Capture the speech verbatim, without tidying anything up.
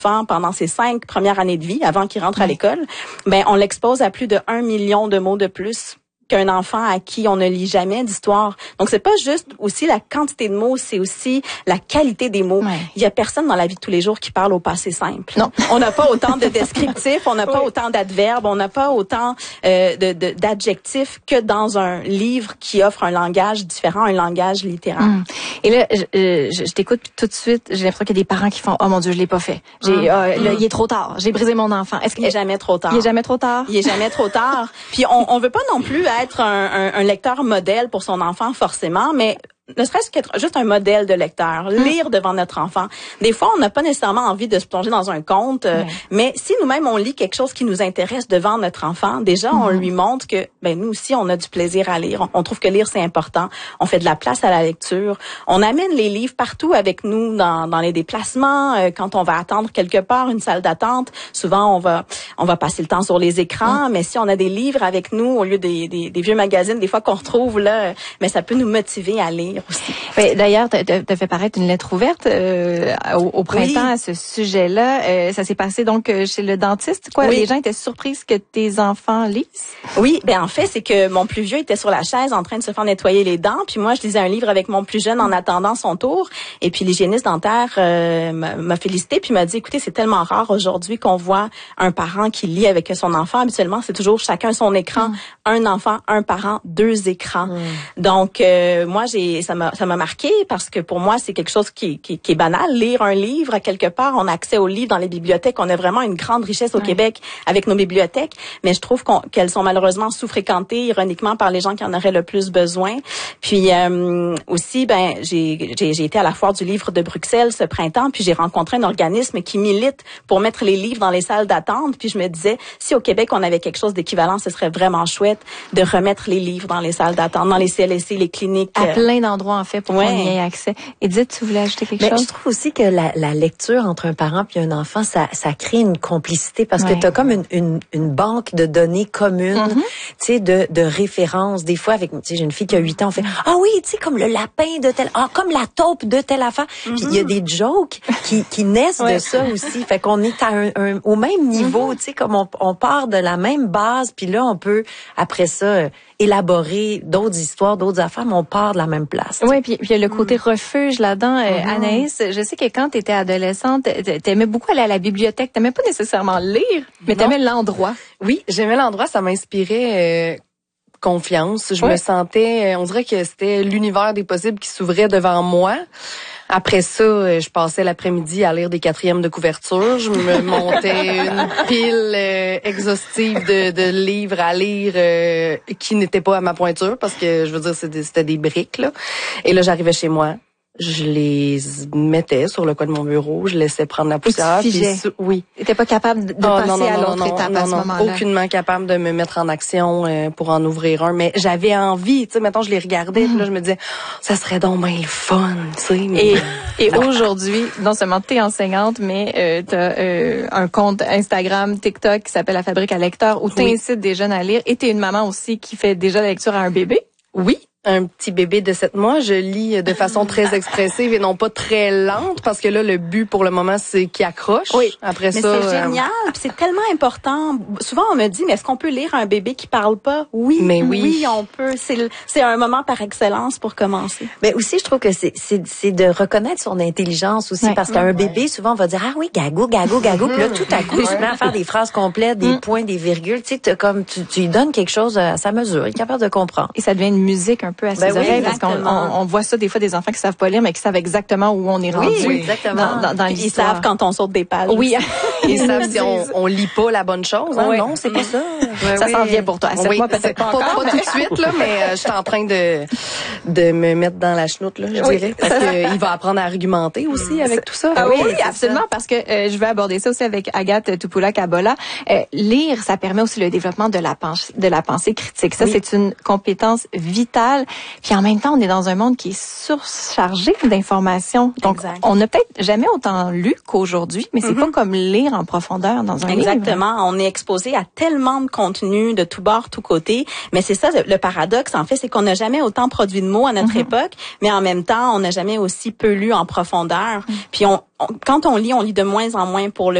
pendant ses cinq premières années de vie, avant qu'il rentre à l'école, ben on l'expose à plus de un million de mots de plus qu'un enfant à qui on ne lit jamais d'histoire. Donc, c'est pas juste aussi la quantité de mots, c'est aussi la qualité des mots. Ouais. Il y a personne dans la vie de tous les jours qui parle au passé simple. Non. On n'a pas autant de descriptifs, on n'a pas oui. autant d'adverbes, on n'a pas autant euh, de, de, d'adjectifs que dans un livre qui offre un langage différent, un langage littéraire. Hum. Et là, je, je, je t'écoute tout de suite, j'ai l'impression qu'il y a des parents qui font « Oh mon Dieu, je l'ai pas fait. J'ai, hum. euh, là, il est trop tard. J'ai brisé mon enfant. » Est-ce qu'il est jamais trop tard? Il est jamais trop tard. Il est jamais trop tard. Puis on, on veut pas non plus être un, un, un lecteur modèle pour son enfant forcément, mais ne serait-ce qu'être juste un modèle de lecteur, lire devant notre enfant. Des fois, on n'a pas nécessairement envie de se plonger dans un conte, euh, oui. mais si nous-mêmes on lit quelque chose qui nous intéresse devant notre enfant, déjà mm-hmm. on lui montre que ben nous aussi on a du plaisir à lire. On, on trouve que lire c'est important. On fait de la place à la lecture. On amène les livres partout avec nous dans, dans les déplacements, euh, quand on va attendre quelque part une salle d'attente. Souvent on va on va passer le temps sur les écrans, mm. mais si on a des livres avec nous au lieu des, des, des vieux magazines des fois qu'on retrouve là, mais ça peut nous motiver à lire. Ben, d'ailleurs, tu as fait paraître une lettre ouverte euh, au, au printemps oui. à ce sujet-là. Euh, ça s'est passé donc chez le dentiste. Quoi, oui. Les gens étaient surpris que tes enfants lisent? Oui, ben en fait, c'est que mon plus vieux était sur la chaise en train de se faire nettoyer les dents, puis moi, je lisais un livre avec mon plus jeune en attendant son tour. Et puis l'hygiéniste dentaire euh, m'a félicité puis m'a dit, écoutez, c'est tellement rare aujourd'hui qu'on voit un parent qui lit avec son enfant. Habituellement, c'est toujours chacun son écran, mm. un enfant, un parent, deux écrans. Mm. Donc euh, moi, j'ai ça m'a ça m'a marqué parce que pour moi c'est quelque chose qui, qui qui est banal. Lire un livre à quelque part, on a accès aux livres dans les bibliothèques, on a vraiment une grande richesse au ouais. Québec avec nos bibliothèques, mais je trouve qu'on, qu'elles sont malheureusement sous-fréquentées ironiquement par les gens qui en auraient le plus besoin. Puis euh, aussi ben j'ai j'ai j'ai été à la foire du livre de Bruxelles ce printemps, puis j'ai rencontré un organisme qui milite pour mettre les livres dans les salles d'attente, puis je me disais si au Québec on avait quelque chose d'équivalent, ce serait vraiment chouette de remettre les livres dans les salles d'attente, dans les C L S C, les cliniques, à plein d'endroits en fait pour ouais. qu'on y ait accès. Edith, tu voulais ajouter quelque Mais chose? Je trouve aussi que la, la lecture entre un parent puis un enfant, ça, ça crée une complicité parce ouais. que tu as comme une, une, une banque de données communes, mm-hmm. tu sais, de, de références. Des fois, avec, tu sais, j'ai une fille qui a huit ans, on fait « Ah oui, tu sais, comme le lapin de tel, ah, comme la taupe de telle affaire. Mm-hmm. » Puis il y a des jokes qui, qui naissent ouais. de ça aussi. Fait qu'on est à un, un, au même niveau, mm-hmm. tu sais, comme on, on part de la même base, puis là, on peut, après ça, élaborer d'autres histoires, d'autres affaires, mais on part de la même place. Oui, puis il y a le côté mmh. refuge là-dedans. Euh, mmh. Anaïs, je sais que quand tu étais adolescente, t'aimais beaucoup aller à la bibliothèque. T'aimais pas nécessairement lire, mais t'aimais l'endroit. Oui, j'aimais l'endroit. Ça m'inspirait... Euh... confiance. Je oui. me sentais, on dirait que c'était l'univers des possibles qui s'ouvrait devant moi. Après ça, je passais l'après-midi à lire des quatrièmes de couverture. Je me montais une pile euh, exhaustive de, de livres à lire euh, qui n'étaient pas à ma pointure parce que, je veux dire, c'était, c'était des briques, là. Et là, j'arrivais chez moi. Je les mettais sur le coin de mon bureau, je laissais prendre la poussière. Puis tu puis, oui. T'étais pas capable de, de oh, passer non, non, à non, l'autre non, étape non, à ce non, moment-là? Aucunement capable de me mettre en action euh, pour en ouvrir un. Mais j'avais envie, tu sais, mettons, je les regardais, mm. puis là, je me disais, oh, ça serait donc bien le fun, tu sais. Mais... Et, et aujourd'hui, non seulement t'es enseignante, mais euh, t'as euh, un compte Instagram, TikTok qui s'appelle La Fabrique à lecteurs où t'incites oui. des jeunes à lire. Et t'es une maman aussi qui fait déjà la lecture à un bébé. Oui. Un petit bébé de sept mois, je lis de façon très expressive et non pas très lente parce que là, le but pour le moment, c'est qu'il accroche. Oui. Après mais ça. c'est génial. Euh... Puis c'est tellement important. Souvent, on me dit, mais est-ce qu'on peut lire un bébé qui parle pas? Oui. Mais oui. Oui, on peut. C'est, c'est un moment par excellence pour commencer. Mais aussi, je trouve que c'est, c'est, c'est de reconnaître son intelligence aussi ouais. parce qu'un ouais. bébé, souvent, on va dire, ah oui, gagou, gagou, gagou. Puis là, tout à coup, il se met à faire des phrases complètes, des points, des virgules. Tu sais, comme, tu, tu lui donnes quelque chose à sa mesure. Il est capable de comprendre. Et ça devient une musique un peu à ses ben oreilles. Oui, parce qu'on on, on voit ça des fois des enfants qui savent pas lire mais qui savent exactement où on est rendu. Oui, exactement. Dans, dans, dans ils savent quand on saute des pages. Oui. Ils savent si on, on lit pas la bonne chose. Hein? Oui. Non, c'est pas ça. Oui, ça oui. s'en vient pour toi. À sept oui, mois peut-être pas, pas encore. Pas tout de suite là, mais euh, je suis en train de de me mettre dans la chenoute là, je oui, dirais, parce que il va apprendre à argumenter aussi mmh. avec tout ça. Ah oui, oui absolument, ça. Parce que euh, je vais aborder ça aussi avec Agathe Tupula-Kabola. Euh, lire, ça permet aussi le développement de la pensée, de la pensée critique. Ça, oui. c'est une compétence vitale. normal. Puis en même temps, on est dans un monde qui est surchargé d'informations. Donc, exact. on n'a peut-être jamais autant lu qu'aujourd'hui, mais c'est mm-hmm. pas comme lire en profondeur dans un Exactement. livre. Exactement. On est exposé à tellement de contenu de tous bords, tous côtés. Mais c'est ça, le paradoxe, en fait, c'est qu'on n'a jamais autant produit de mots à notre mm-hmm. époque, mais en même temps, on n'a jamais aussi peu lu en profondeur. Mm-hmm. Puis on, on, quand on lit, on lit de moins en moins pour le